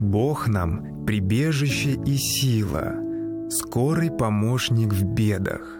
Бог нам прибежище и сила, скорый помощник в бедах.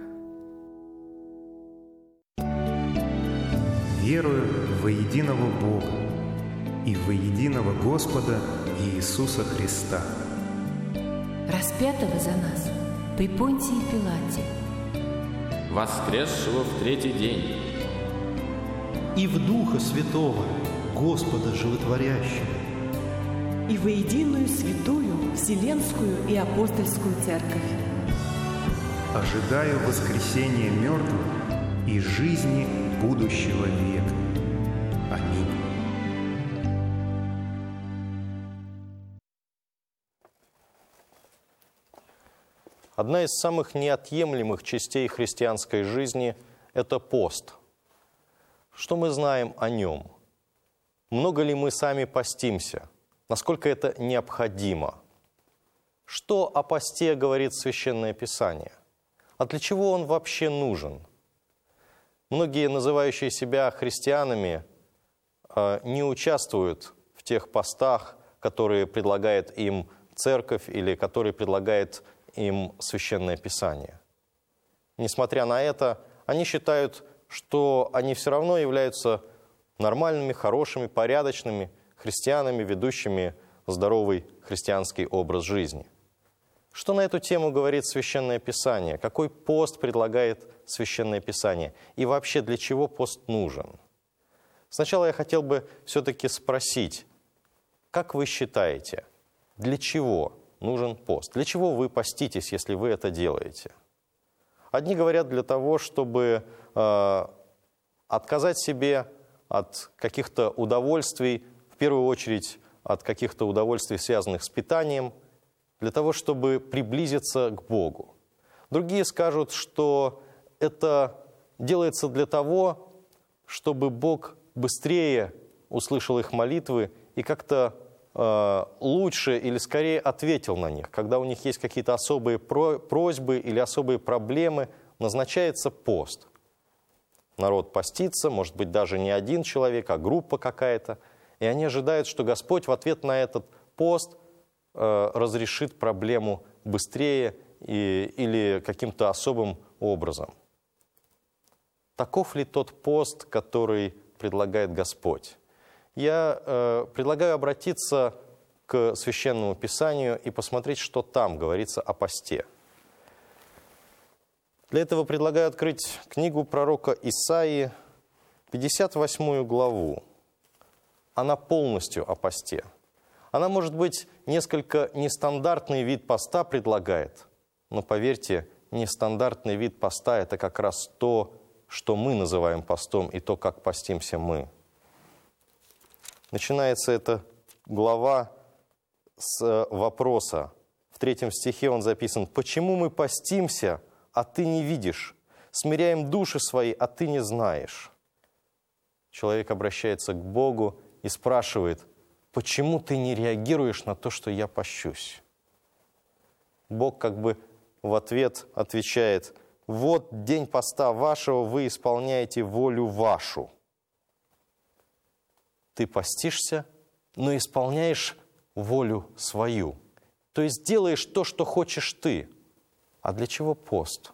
Верую во единого Бога и во единого Господа Иисуса Христа, распятого за нас при Понтии Пилате, воскресшего в третий день, и в Духа Святого, Господа Животворящего, и во единую святую Вселенскую и Апостольскую Церковь. ожидаю воскресения мертвых и жизни будущего века. Аминь. Одна из самых неотъемлемых частей христианской жизни – это пост. Что мы знаем о нем? Много ли мы сами постимся? Насколько это необходимо? Что о посте говорит Священное Писание? А для чего он вообще нужен? Многие, называющие себя христианами, не участвуют в тех постах, которые предлагает им церковь или которые предлагает им Священное Писание. Несмотря на это, они считают, что они все равно являются нормальными, хорошими, порядочными христианами, ведущими здоровый христианский образ жизни. Что на эту тему говорит Священное Писание? Какой пост предлагает Священное Писание? И вообще, для чего пост нужен? Сначала я хотел бы все-таки спросить, как вы считаете, для чего нужен пост? Для чего вы поститесь, если вы это делаете? Одни говорят для того, чтобы отказать себе от каких-то удовольствий, в первую очередь от каких-то удовольствий, связанных с питанием, для того, чтобы приблизиться к Богу. Другие скажут, что это делается для того, чтобы Бог быстрее услышал их молитвы и как-то лучше или скорее ответил на них. Когда у них есть какие-то особые просьбы или особые проблемы, назначается пост. Народ постится, может быть, даже не один человек, а группа какая-то. И они ожидают, что Господь в ответ на этот пост разрешит проблему быстрее или каким-то особым образом. Таков ли тот пост, который предлагает Господь? Я предлагаю обратиться к Священному Писанию и посмотреть, что там говорится о посте. Для этого предлагаю открыть книгу пророка Исаии, 58 главу. Она полностью о посте. Она, может быть, несколько нестандартный вид поста предлагает, но, поверьте, нестандартный вид поста – это как раз то, что мы называем постом, и то, как постимся мы. Начинается эта глава с вопроса. В 3 стихе он записан: «Почему мы постимся, а ты не видишь? Смиряем души свои, а ты не знаешь». Человек обращается к Богу и спрашивает: «Почему ты не реагируешь на то, что я пощусь?» Бог как бы в ответ отвечает: «Вот день поста вашего, вы исполняете волю вашу». Ты постишься, но исполняешь волю свою. То есть делаешь то, что хочешь ты. А для чего пост?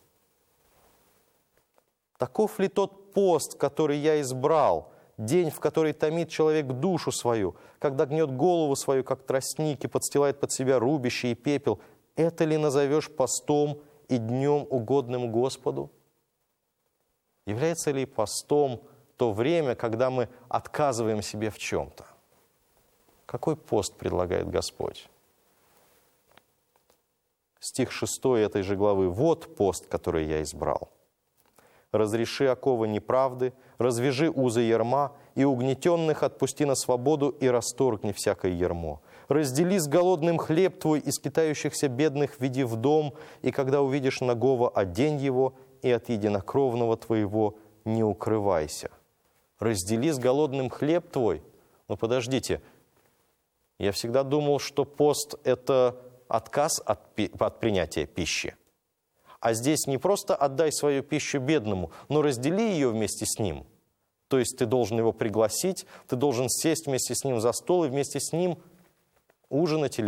Таков ли тот пост, который я избрал? День, в который томит человек душу свою, когда гнет голову свою, как тростник, и подстилает под себя рубище и пепел. Это ли назовешь постом и днем, угодным Господу? Является ли постом то время, когда мы отказываем себе в чем-то? Какой пост предлагает Господь? Стих 6 этой же главы. «Вот пост, который я избрал. Разреши оковы неправды, развяжи узы ярма, и угнетенных отпусти на свободу, и расторгни всякое ярмо. Раздели с голодным хлеб твой, и скитающихся бедных веди в дом, и когда увидишь нагого, одень его, и от единокровного твоего не укрывайся». Раздели с голодным хлеб твой. Но подождите, я всегда думал, что пост – это отказ от принятия пищи. А здесь не просто отдай свою пищу бедному, но раздели ее вместе с ним. То есть ты должен его пригласить, ты должен сесть вместе с ним за стол и вместе с ним ужинать или